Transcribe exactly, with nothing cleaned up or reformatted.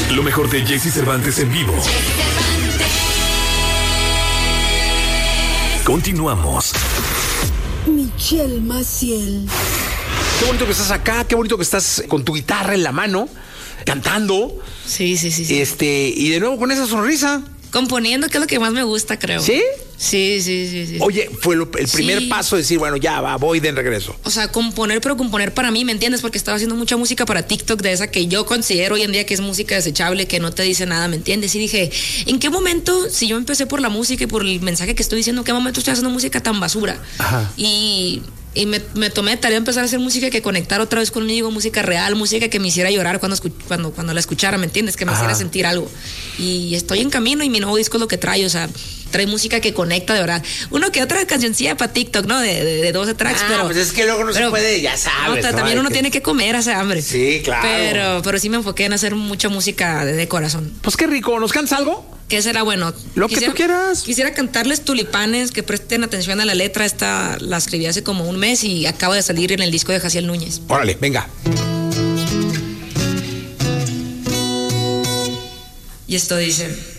Lo mejor de Jesse Cervantes en vivo. Continuamos. Michelle Maciel. Qué bonito que estás acá, qué bonito que estás con tu guitarra en la mano, cantando. Sí, sí, sí. sí. Este, y de nuevo con esa sonrisa. Componiendo, que es lo que más me gusta, creo. ¿Sí? Sí, sí, sí, sí. Oye, fue lo, el primer Sí. paso de decir, bueno, ya va, voy de regreso. O sea, componer, pero componer para mí, ¿me entiendes? Porque estaba haciendo mucha música para TikTok, de esa que yo considero hoy en día que es música desechable, que no te dice nada, ¿me entiendes? Y dije, ¿en qué momento, si yo empecé por la música y por el mensaje que estoy diciendo, ¿en qué momento estoy haciendo música tan basura? Ajá. Y... Y me, me tomé de tarea empezar a hacer música que conectara otra vez conmigo, música real, música que me hiciera llorar cuando, escu- cuando, cuando la escuchara, ¿me entiendes? Que me Ajá. hiciera sentir algo. Y estoy en camino y mi nuevo disco es lo que trae, o sea, trae música que conecta de verdad. Uno que otra cancioncilla para TikTok, ¿no? De, de, de doce tracks, Ah, pero... pues es que luego no pero, se puede, ya sabes. no, ¿no? también Hay uno que- tiene que comer, hace hambre. Sí, claro. Pero, pero sí me enfoqué en hacer mucha música de, de corazón. Pues qué rico, ¿nos cantas algo? ¿Qué será bueno? Lo que tú quieras. Quisiera cantarles Tulipanes, que presten atención a la letra. Esta la escribí hace como un mes y acaba de salir en el disco de Jaciel Núñez. Órale, venga. Y esto dice...